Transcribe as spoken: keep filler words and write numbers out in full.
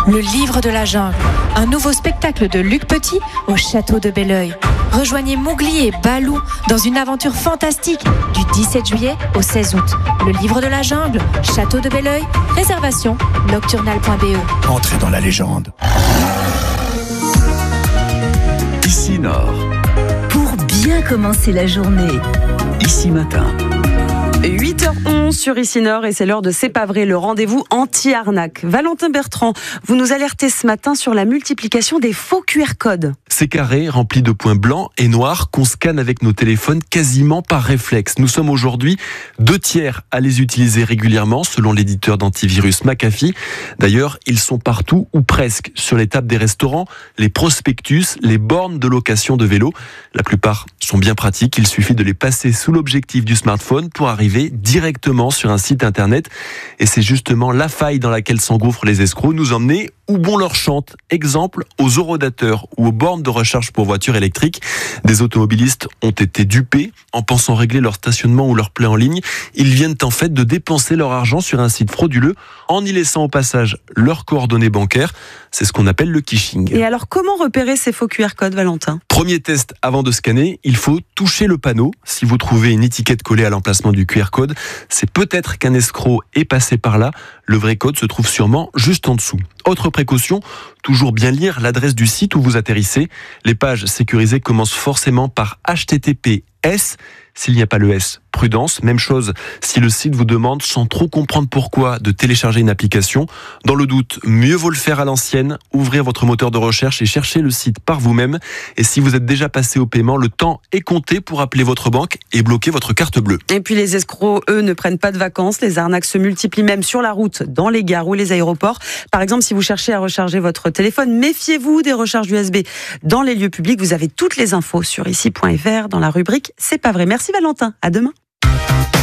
Le livre de la jungle, un nouveau spectacle de Luc Petit au château de Belleuil. Rejoignez Mowgli et Balou dans une aventure fantastique du dix-sept juillet au seize août. Le livre de la jungle, château de Belleuil, réservation nocturnal point b e. Entrez dans la légende. Ici Nord. Pour bien commencer la journée. Ici Matin. huit heures onze sur Ici Nord et c'est l'heure de C'est pas vrai, le rendez-vous anti-arnaque. Valentin Bertrand, vous nous alertez ce matin sur la multiplication des faux Q R codes. Ces carrés remplis de points blancs et noirs qu'on scanne avec nos téléphones quasiment par réflexe. Nous sommes aujourd'hui deux tiers à les utiliser régulièrement selon l'éditeur d'antivirus McAfee. D'ailleurs, ils sont partout ou presque, sur les tables des restaurants, les prospectus, les bornes de location de vélos. La plupart sont bien pratiques, il suffit de les passer sous l'objectif du smartphone pour arriver directement sur un site internet. Et c'est justement la faille dans laquelle s'engouffrent les escrocs, nous emmener où bon leur chante. Exemple, aux horodateurs ou aux bornes de recharge pour voitures électriques. Des automobilistes ont été dupés en pensant régler leur stationnement ou leur plaie en ligne. Ils viennent en fait de dépenser leur argent sur un site frauduleux en y laissant au passage leurs coordonnées bancaires. C'est ce qu'on appelle le phishing. Et alors, comment repérer ces faux Q R codes, Valentin ? Premier test avant de scanner, il faut toucher le panneau. Si vous trouvez une étiquette collée à l'emplacement du Q R code, c'est peut-être qu'un escroc est passé par là. Le vrai code se trouve sûrement juste en dessous. Autre précaution, toujours bien lire l'adresse du site où vous atterrissez. Les pages sécurisées commencent forcément par H T T P S. S'il n'y a pas le S, prudence. Même chose si le site vous demande, sans trop comprendre pourquoi, de télécharger une application. Dans le doute, mieux vaut le faire à l'ancienne. Ouvrez votre moteur de recherche et cherchez le site par vous-même. Et si vous êtes déjà passé au paiement, le temps est compté pour appeler votre banque et bloquer votre carte bleue. Et puis les escrocs, eux, ne prennent pas de vacances. Les arnaques se multiplient même sur la route, dans les gares ou les aéroports. Par exemple, si vous cherchez à recharger votre téléphone, méfiez-vous des recharges U S B dans les lieux publics. Vous avez toutes les infos sur ici point f r dans la rubrique C'est pas vrai. Merci Valentin, à demain.